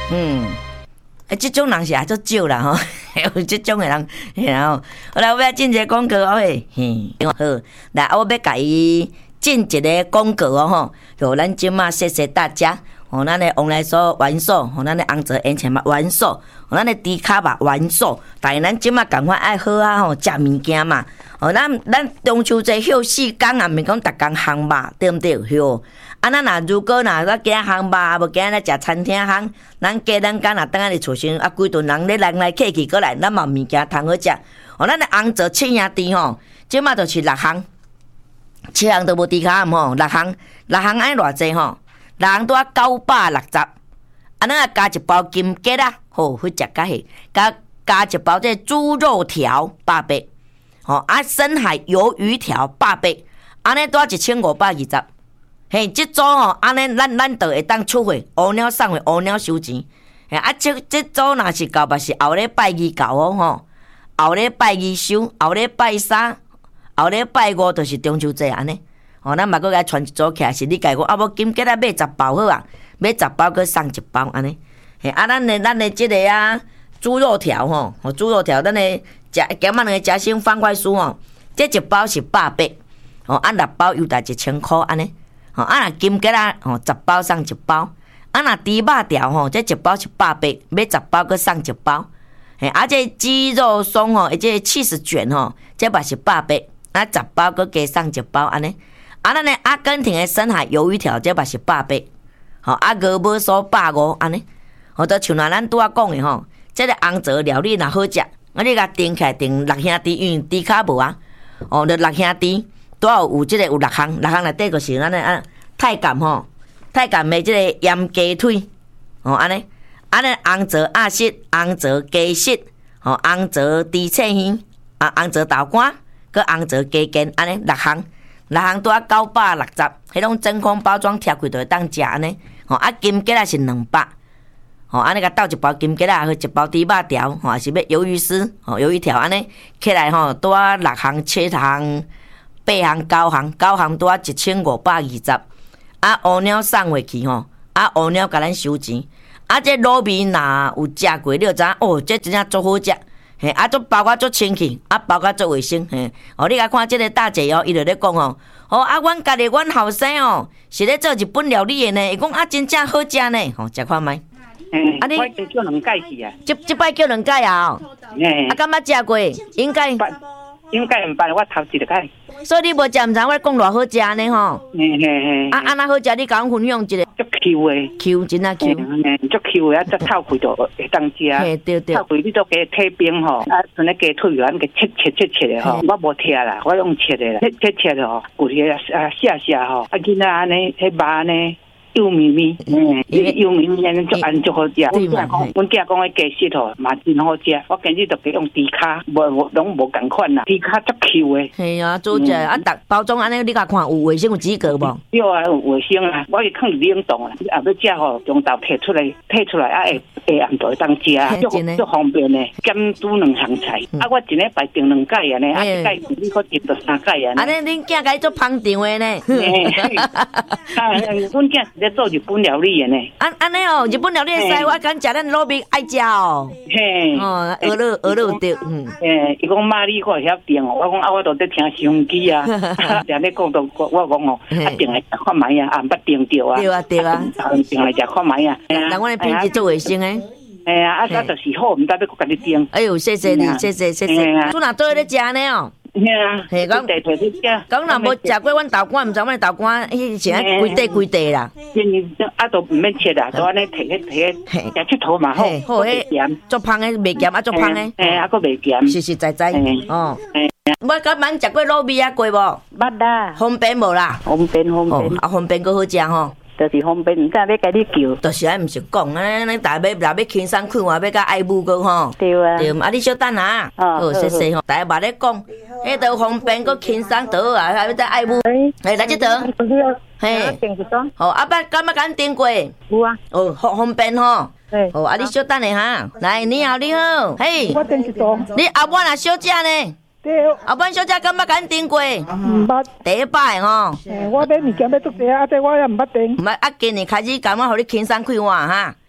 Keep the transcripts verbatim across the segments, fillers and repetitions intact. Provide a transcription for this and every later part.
嗯，诶，即种人是也足少啦吼，有即种诶人，然后后来我要进一个广告嘿，嘿，好，来，我要甲伊进一个广告哦吼，就咱即马谢谢大家。哦，咱的往来所元素，哦，咱的红泽烟肠嘛元素，哦，咱的猪脚嘛元素，但是咱即马赶快爱好啊吼，食物件嘛，哦，咱咱中秋节休四天啊，毋是讲逐工烘肉，对毋对？吼，啊，咱若如果若咱今烘肉，无今日食餐厅烘，咱加咱敢若等下伫厝先，啊，规顿人咧来来客去过来，咱嘛物件通好食。哦，咱的红泽七兄弟吼，即马就是六项，七项都无猪脚暗吼，六项，六项爱偌济吼？人拄啊九百六十，啊，咱啊加一包金桔啊，吼，去食较好。加加一包这猪肉条八百，吼啊深海鱿鱼条八百，安尼拄啊一千五百二十。嘿，即组吼，安尼咱咱就会当出货，乌鸟送货，乌鸟收钱。嘿，啊，即即组若是到吧是后礼拜二到哦吼，后礼拜二收，后礼拜三，后礼拜五就是中秋节安尼。哦，咱嘛搁甲传一组起来，是你家讲啊，无金桔啊买十包好啊，买十包搁送一包安尼。嘿，啊，咱的咱的即个啊猪肉条吼，吼猪肉条，咱的食咸仔两个夹心方块酥吼，这一包是八百，哦，啊六包又大一千箍安尼。吼，啊若金桔啊，吼十包送一包，啊若猪肉条吼，这一包是八百，买十包搁送一包。嘿，啊这鸡肉松吼，而且起司卷吼，这嘛是八百，啊十包搁加送一包安尼。啊，咱诶阿根廷诶深海鱿鱼条，这嘛是八百，吼，啊鹅母酥百五安尼，吼，都像若咱拄仔讲诶吼，这个红泽料理若好食，啊你甲订起来订六兄弟，因为猪脚无啊，哦，就六兄弟拄有有即个有六项，六项内底就是咱诶啊太监吼，太监诶即个盐鸡腿，吼安尼，安尼红泽鸭舌、红泽鸡舌，吼红泽猪翅耳，啊红泽豆干，佮红泽鸡筋，安尼六项。六项拄啊九百六十，迄种真空包装贴开就会当食安尼。吼啊金桔啊是两百，吼安尼甲倒一包金桔啊，和一包猪肉条，吼还是要鱿鱼丝，吼鱿鱼条安尼起来吼拄啊六项、七项、八项、九项，九项拄啊一千五百二十。啊乌鸟送回去吼，啊乌鸟甲咱收钱。啊这卤味若有食过，你就知影哦，这真正足好食。嘿，啊，做包括做清气，啊，包括做卫生，嘿，哦，你来看这个大姐哦，伊就咧讲哦，哦，啊，阮家己阮后生哦，是咧做日本料理的呢，伊讲啊，真正好食呢，吼，食看觅。 嗯，啊你我叫两届去啊， 即即摆叫两届啊，啊，敢捌食过？应该应该毋捌，我头一个届。 所以你无食毋知我讲偌好食呢吼。 嘿嘿嘿。啊， 安那好食，你甲阮分享一个。 足 Q 的 ，Q 真啊 Q， 足 Q 的，啊，则透开就会当食。 嘿对对。 透开你都加退冰吼，啊，像咧鸡腿啊，给切切切切的吼，我无切啦，我用切的啦，切切切的吼，骨些啊下下吼，啊，囡仔安尼，迄肉呢。幼咪咪，嗯，幼咪咪安尼足安足好食。阮囝讲，阮囝讲迄鸡舌吼嘛真好食。我今日就给用猪脚，无无拢无共款啦，猪脚足 Q 的。 系啊，做者啊，逐包装安尼，你甲看有卫生有资格无？ 有啊，有卫生啊，我会放冷冻啊。啊，要食吼，从头摕出来，摕出来啊，会会暗就会当食，足足方便的。兼煮两项菜，啊，我一礼拜订两届啊呢，啊，一届你可订到三届啊。 安尼恁囝家做捧场的呢？ 啊，阮囝。做日本料理的呢？ 安安尼哦，日本料理的菜我敢食，咱卤味爱食哦。 嘿， 哦，鹅肉鹅肉对，嗯。 诶，伊讲妈你我晓订哦，我讲啊，我都在听收音机啊，常咧讲到我我讲哦，啊订来食看卖啊，啊捌订着啊。 对啊对啊， 订来食看卖啊。 人阮的品质做卫生诶。 哎呀，啊，这就是好，唔得要搁家己订。 哎呦，谢谢你，谢谢谢谢。做哪做咧食呢哦？ 嘿啊，嘿，讲地地去食。 讲若无食过阮豆干，毋知阮豆干，迄是安规地规地啦。 啊，都毋免切啦，都安尼摕去摕去，食佚佗嘛好。好诶，咸， 足芳诶，袂咸啊，足芳诶。 嘿，啊，佫袂咸。 实实在在。哦。我甲蛮食过卤味啊，过无？ 捌啦。 方便无啦？ 方便方便。 啊，方便佫好食吼。 就是方便，毋知要甲你叫。 就是安，毋是讲啊，咱大要若要轻松看话，要甲爱母个吼。 对啊。 对，啊，你小等啊。好，谢谢吼。大家捌咧讲，迄都方便佫轻松倒啊，还要再爱母。哎，来这倒。嘿。好，阿爸敢捌甲恁订过？ 有啊。 哦，方方便吼。好，啊，你小等下哈。来，你好，你好。嘿。 我订一桌。 你阿晚啊小姐呢？阿本小姐敢捌甲恁订过？ 毋捌。 第一摆吼。 我买物件要足济啊，这我也毋捌订。 毋捌啊，今年开始敢我互你轻松开换哈。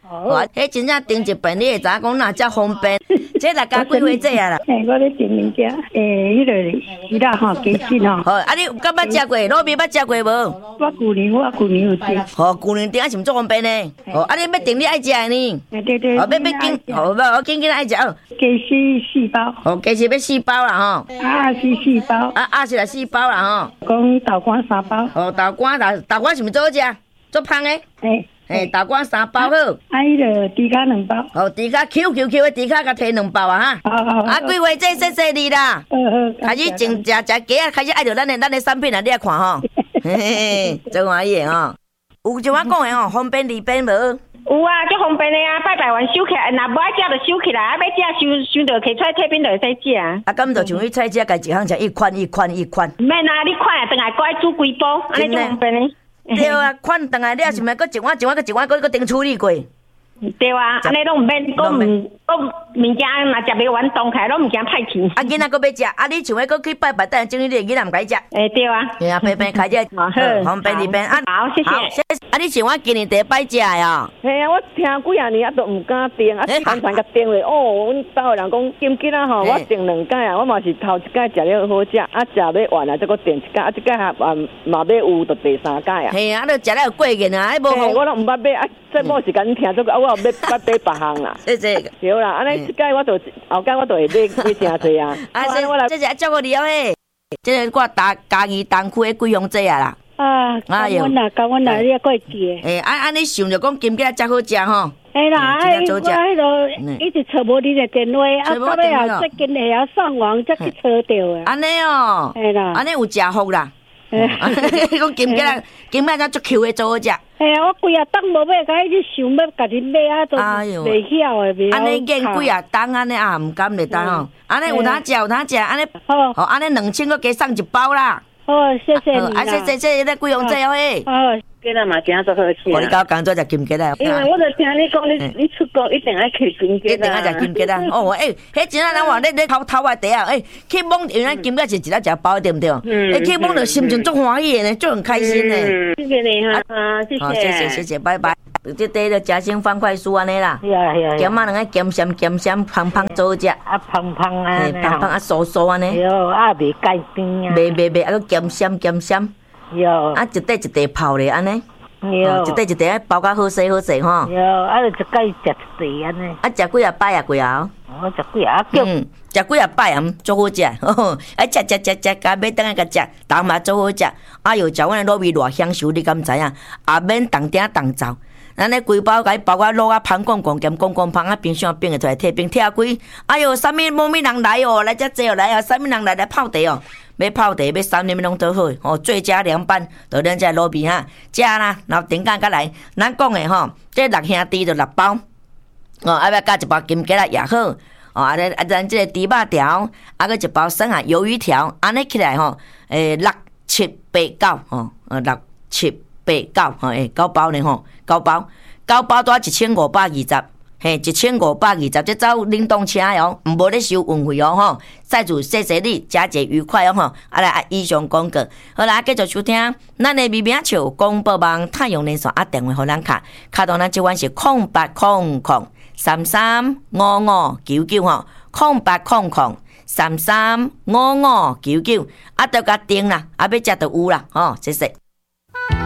哦，迄真正订一遍，你会知影讲哪遮方便。这大家几岁这啊啦？ 诶，我咧订物件，诶，迄个伊拉吼鸡翅吼。 好，啊你敢捌食过？糯米捌食过无？ 我旧年我旧年有订。 好，旧年订啊是毋足方便呢？哦，啊你要订你爱食的呢？ 诶，对对。 哦，要要紧，好，要我紧紧爱食哦。 鸡翅四包。 哦，鸡翅要四包啦吼。 啊是四包。 啊啊是来四包啦吼。 讲豆干三包。 哦，豆干豆豆干是毋足好食，足芳的。 诶。 诶，豆干三包好。 啊，迄个猪脚两包。 哦，猪脚 Q Q Q 的猪脚，甲摕两包啊哈。 好好。 啊，几月这谢谢你啦。 好好。 开始种食食鸡啊，开始爱着咱的咱的产品啊，你来看吼。嘿嘿，真欢喜吼。有像我讲的吼，方便利便无？ 有啊，足方便的啊！拜拜完收起来，若无爱食就收起来，啊要食收收着摕出来退冰就会使食啊。 啊，咁就像你菜食，家一项食一款一款一款。 免啊，你看啊，等下搁爱煮几包，安尼足方便的。 对啊，款等下你也是毋免搁一碗一碗搁一碗搁搁顶处理过。 对啊，安尼拢毋免，搁毋搁物件若食袂完冻起来，拢毋惊歹去。 啊，囡仔搁要食，啊，你像要搁去拜拜，等下整你个囡仔毋该食。 诶，对啊。 对啊，平平开只， 好， 方便利便啊。 好，谢谢。 啊，你像我今年第一摆食的哦。 嘿啊，我听几啊年啊都毋敢订，啊常常甲订咧。哦，阮兜的人讲金桔啊吼，我订两届啊，我嘛是头一届食了好食，啊食要完啊，再搁订一届，啊即届还嘛嘛要有到第三届啊。 嘿啊，你食了有过瘾啊，还无好。 我拢毋捌买啊，这某是甲恁听，这个啊我后尾捌买别项啦。 谢谢。 对啦，安尼即届我就后届我就会买买诚济啊。 啊，这我来，这是照顾你哦嘿。这个我大家己东区的贵阳节啊啦。 啊，感恩啦，感恩啦，你也过会记诶。 诶，安安尼想着讲金桔才好食吼。 哎啦，哎，我迄落一直找无你的电话，啊，到尾啊，最近会晓上网才去找着啊。 安尼哦， 哎啦， 安尼有食福啦。讲金桔啊，金桔才足 Q 的做好食。 哎呀，我规啊当无买，甲去想要家己买啊，都袂晓诶，袂晓。 安尼研几啊当安尼啊，毋甘袂当吼。安尼有通食，有通食，安尼好， 好，安尼两千个加送一包啦。 好，谢谢你啦。 啊，谢谢谢谢，咧贵阳节哦嘿。 好。 今仔嘛真做好吃。 我你搞工作食金桔啦。 因为我就听你讲，你你出国一定爱吃金桔啦。 一定爱食金桔啦。哦，诶，迄真啊，人话咧咧头头啊地啊，诶，去摸原来金桔是一粒食包对毋对？嗯。诶，去摸着心情足欢喜诶，足很开心诶。 谢谢你哈，啊，谢谢。 好，谢谢谢谢，拜拜。这底着食成方块酥安尼啦。 是啊是啊。 咸啊，两个咸咸咸咸芳芳做好食。 啊，芳芳啊。 嘿，芳芳啊，酥酥安尼。 哟，啊，袂改变啊。 袂袂袂，啊，个咸咸咸咸。 哟。 啊，一块一块泡咧安尼。 哟。 一块一块包甲好势好势吼。 哟，啊，就一摆食一块安尼。 啊，食几啊摆啊几啊？ 我食几啊？ 嗯，食几啊摆啊，足好食。啊，食食食食，甲买等下甲食，冬嘛足好食。啊哟，食阮的卤味偌享受，你敢知影？也免冻顶冻走。咱咧规包甲伊包甲卤啊香公公兼公公芳啊，冰箱冰个出来退冰拆开。哎哟，啥物某物人来哦，来遮济哦，来哦，啥物人来来泡茶哦，要泡茶要三年拢都好哦，最佳凉拌就咱遮卤味哈，食啦，然后顶间甲来，咱讲的吼，这六兄弟就六包哦，啊要加一包金桔啦也好哦，啊咧啊咱这个猪肉条，啊个一包生啊鱿鱼条，安尼起来吼，诶六七八九吼，呃六七八九吼，诶九包呢吼。九包，九包多一千五百二十，嘿，一千五百二十，这走冷冻车哦，毋无咧收运费哦吼。再祝谢谢你，佳节愉快哦吼。啊来，以上广告，好啦，继续收听咱的微名笑广播网太阳连线啊，电话互咱卡，卡到咱即款是空八空空三三五五九九吼，空八空空三三五五九九，啊，都甲订啦，啊要食就有啦，吼，谢谢。